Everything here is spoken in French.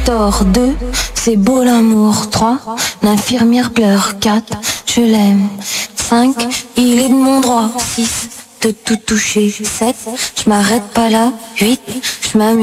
tort. 2, c'est beau l'amour. 3, l'infirmière pleure. 4, je l'aime. 5, il est de mon droit. 6, de tout toucher. 7, je m'arrête pas là. 8, je m'amuse.